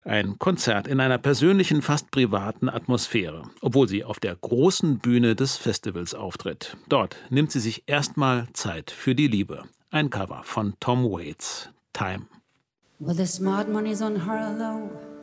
Ein Konzert in einer persönlichen, fast privaten Atmosphäre, obwohl sie auf der großen Bühne des Festivals auftritt. Dort nimmt sie sich erstmal Zeit für die Liebe. Ein Cover von Tom Waits, Time. Well, the smart money's on her low.